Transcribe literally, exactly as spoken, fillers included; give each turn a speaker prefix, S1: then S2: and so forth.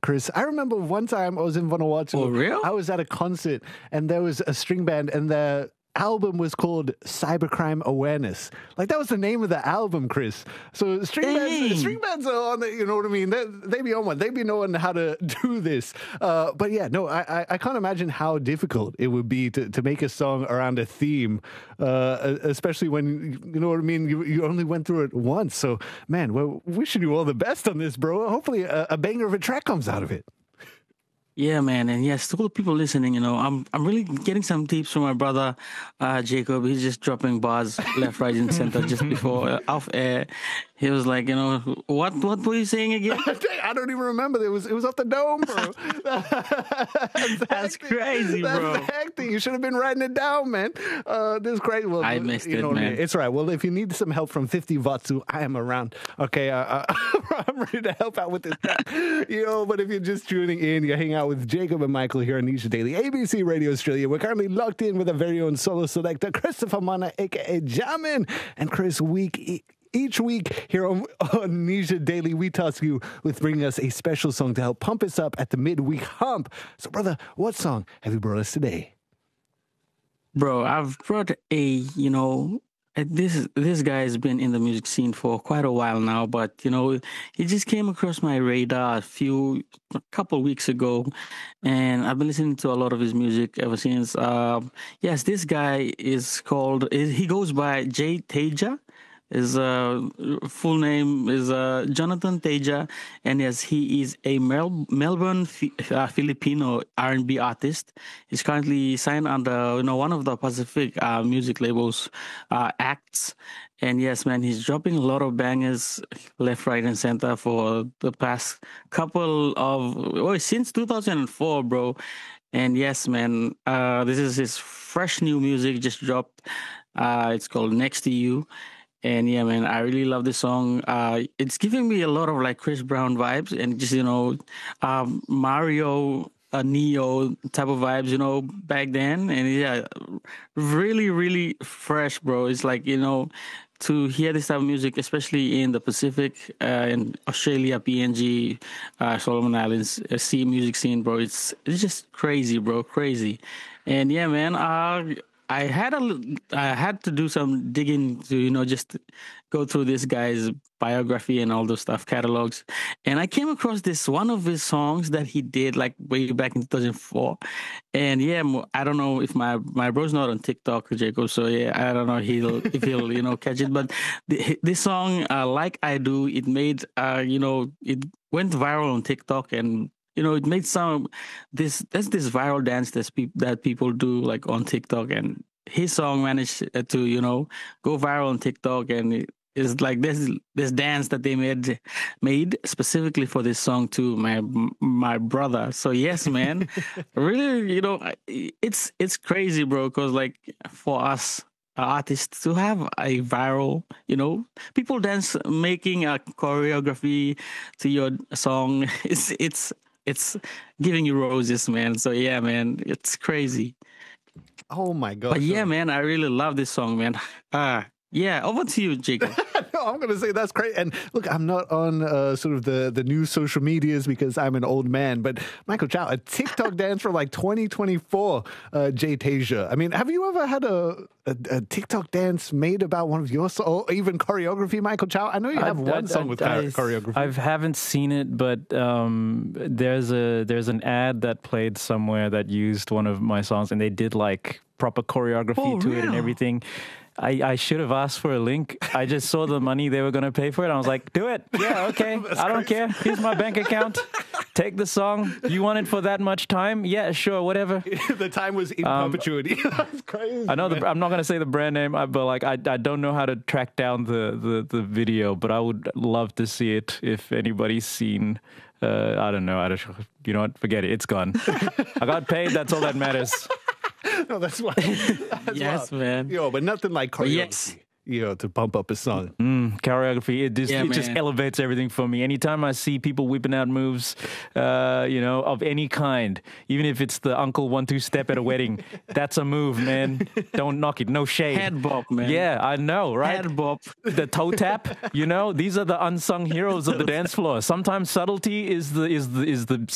S1: Chris. I remember one time I was in Vanuatu.
S2: Oh, real?
S1: I was at a concert and there was a string band and the album was called Cybercrime Awareness. Like, that was the name of the album, Chris. So string
S2: Dang.
S1: bands, string bands are on the, you know what I mean? They, they be on one. They be knowing how to do this. Uh, but yeah, no, I, I, I can't imagine how difficult it would be to, to make a song around a theme, uh, especially when, you know what I mean? You, you only went through it once. So, man, we're wishing you all the best on this, bro. Hopefully a, a banger of a track comes out of it.
S2: Yeah, man, and yes, to all the people listening, you know, I'm I'm really getting some tips from my brother, uh, Jacob. He's just dropping bars left, right, and center just before uh, off air. He was like, you know, what what were you saying again?
S1: I don't even remember. It was it was off the dome, bro.
S2: That's, That's crazy,
S1: That's
S2: bro.
S1: the hectic. You should have been writing it down, man. Uh, this is great. Well,
S2: I missed
S1: you
S2: it,
S1: know,
S2: man.
S1: It's all right. Well, if you need some help from fifty Vatsu, I am around. Okay, uh, uh, I'm ready to help out with this. You know, but if you're just tuning in, you're hanging out with Jacob and Michael here on Nisha Daily, A B C Radio Australia. We're currently locked in with our very own solo selector, Christopher Mana, aka Jamin. And Chris, week each week here on, on Nisha Daily, we task you with bringing us a special song to help pump us up at the midweek hump. So, brother, what song have you brought us today?
S2: Bro, I've brought a, you know, this this guy has been in the music scene for quite a while now, but, you know, he just came across my radar a few, a couple weeks ago, and I've been listening to a lot of his music ever since. Um, yes, this guy is called, he goes by Jay Teja. His uh, full name is uh, Jonathan Teja, and yes, he is a Mel- Melbourne Fi- uh, Filipino R and B artist. He's currently signed under, you know, one of the Pacific uh, music labels, uh, Acts. And yes, man, he's dropping a lot of bangers left, right, and center for the past couple of, oh, since two thousand four, bro. And yes, man, uh, this is his fresh new music, just dropped. Uh, it's called Next to You. And yeah, man, I really love this song. Uh, it's giving me a lot of like Chris Brown vibes and just, you know, um, Mario, uh, Neo type of vibes, you know, back then. And yeah, really, really fresh, bro. It's like, you know, to hear this type of music, especially in the Pacific, uh, in Australia, P N G, uh, Solomon Islands, uh, sea music scene, bro. It's it's just crazy, bro, crazy. And yeah, man, uh, I had a, I had to do some digging to, you know, just go through this guy's biography and all those stuff, catalogs. And I came across this, one of his songs that he did like way back in two thousand four. And yeah, I don't know if my, my bro's not on TikTok, Jacob. So yeah, I don't know he'll, if he'll, you know, catch it. But the, this song, uh, Like I Do, it made, uh, you know, it went viral on TikTok, and you know, it made some this there's this viral dance that pe- that people do like on TikTok, and his song managed to, you know, go viral on TikTok, and it is like this this dance that they made made specifically for this song to my my brother. So yes, man, really, you know, it's it's crazy, bro, because like for us artists to have a viral, you know, people dance making a choreography to your song. It's it's It's giving you roses, man. So yeah, man, it's crazy.
S1: Oh my God.
S2: But yeah, man, I really love this song, man. Ah, uh, yeah, over to you, Jacob.
S1: No, I'm going to say that's great. And look, I'm not on uh, sort of the, the new social medias because I'm an old man, but Michael Chow, a TikTok dance from like twenty twenty-four, uh, Jay Tasia. I mean, have you ever had a, a, a TikTok dance made about one of your songs, or even choreography, Michael Chow? I know you have I, one I, song I, with I, choreography.
S3: I haven't seen it, but um, there's a there's an ad that played somewhere that used one of my songs, and they did like proper choreography oh, to real? it and everything. I, I should have asked for a link. I just saw the money they were going to pay for it. I was like, do it. Yeah, okay. I don't crazy. care. Here's my bank account. Take the song. You want it for that much time? Yeah, sure, whatever.
S1: The time was in um, perpetuity. That's crazy.
S3: I know. The, I'm not going to say the brand name, but like I, I don't know how to track down the, the, the video, but I would love to see it if anybody's seen. Uh, I don't know. I don't, you know what? Forget it. It's gone. I got paid. That's all that matters.
S1: No, that's why. That's
S2: yes,
S1: wild.
S2: man.
S1: Yo, but nothing like choreography.
S2: Yes.
S1: You know, to pump up a song.
S3: Mm, choreography, it just
S2: yeah,
S3: it just elevates everything for me. Anytime I see people whipping out moves, uh, you know, of any kind, even if it's the uncle one-two step at a wedding, that's a move, man. Don't knock it. No shade.
S2: Head bop, man.
S3: Yeah, I know, right?
S2: Head bop.
S3: The toe tap, you know, these are the unsung heroes of the dance floor. Sometimes subtlety is the is the is the